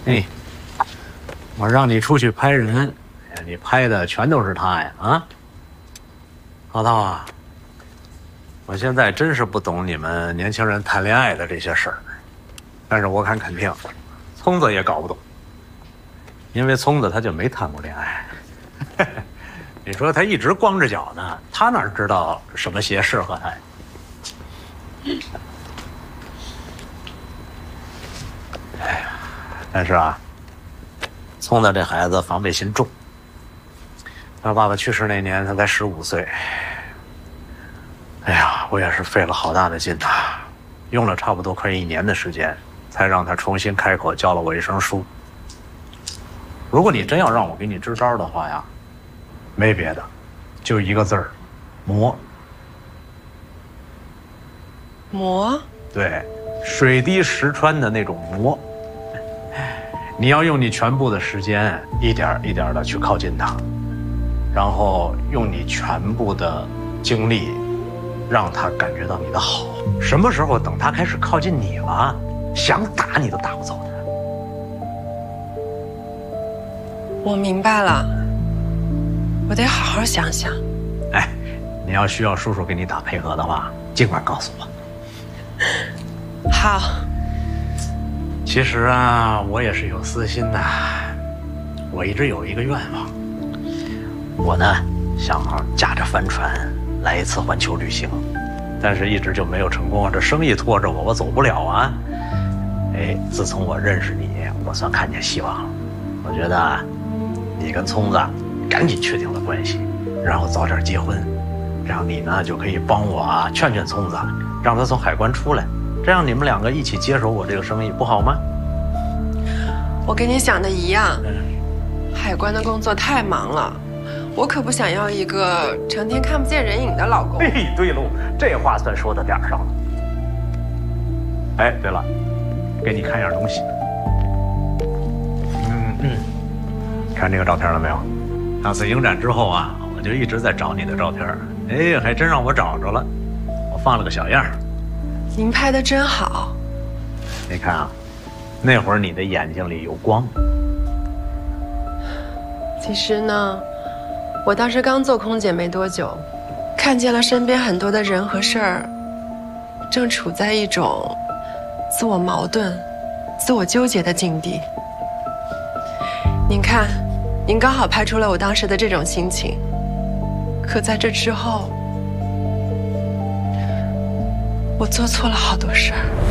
哎，我让你出去拍人，你拍的全都是他呀！啊，老道啊，我现在真是不懂你们年轻人谈恋爱的这些事儿，但是我肯定，聪子也搞不懂，因为聪子他就没谈过恋爱。你说他一直光着脚呢，他哪知道什么鞋适合他呀？哎呀，但是啊，聪子这孩子防备心重。他爸爸去世那年，他才15岁。哎呀，我也是费了好大的劲呐，用了差不多快1年的时间，才让他重新开口教了我一声叔。如果你真要让我给你支招的话呀，没别的，就一个字儿，磨。 磨？ 对，水滴石穿的那种磨。你要用你全部的时间，一点一点的去靠近他，然后用你全部的精力，让他感觉到你的好。什么时候等他开始靠近你了，想打你都打不走他。 我明白了，我得好好想想。 哎，你要需要叔叔给你打配合的话，尽管告诉我。 好。 其实啊，我也是有私心的。我一直有一个愿望，我呢想驾着帆船来一次环球旅行，但是一直就没有成功。这生意拖着我，我走不了啊。哎，自从我认识你，我算看见希望了。我觉得你跟聪子赶紧确定了关系，然后早点结婚，这样你呢就可以帮我劝劝聪子，让他从海关出来。这样你们2个一起接手我这个生意，不好吗？ 我跟你想的一样，海关的工作太忙了，我可不想要一个成天看不见人影的老公。 哎，对喽，这话算说到点儿上了。哎，对了，给你看样东西。看这个照片了没有？上次影展之后啊，我就一直在找你的照片，哎，还真让我找着了。我放了个小样。 您拍的真好。 你看啊，那会儿你的眼睛里有光。 其实呢，我当时刚做空姐没多久，看见了身边很多的人和事儿，正处在一种自我矛盾、自我纠结的境地。您看，您刚好拍出了我当时的这种心情。可在这之后，我做错了好多事儿。